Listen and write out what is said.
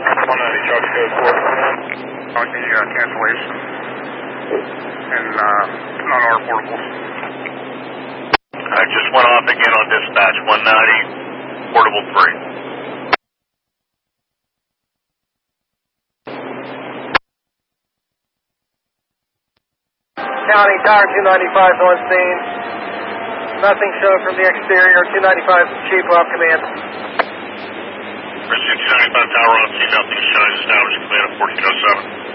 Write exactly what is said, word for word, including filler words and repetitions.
one ninety Charlie Code four. On the uh, cancellation. And uh, on our portables. I just went off again on dispatch, one ninety, portable three. County, Tower two ninety-five on scene. Nothing shown from the exterior. two ninety-five, Chief, will have command. Pursuit two ninety-five, Tower on scene, nothing showing, establish command at fourteen oh seven.